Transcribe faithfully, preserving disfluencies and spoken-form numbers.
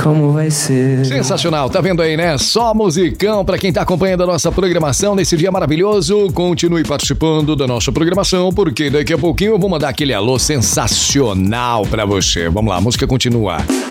como vai ser. Sensacional, tá vendo aí, né? Só musicão pra quem tá acompanhando a nossa programação nesse dia maravilhoso. Continue participando da nossa programação, porque daqui a pouquinho eu vou mandar aquele alô sensacional pra você. Vamos lá, a música continua.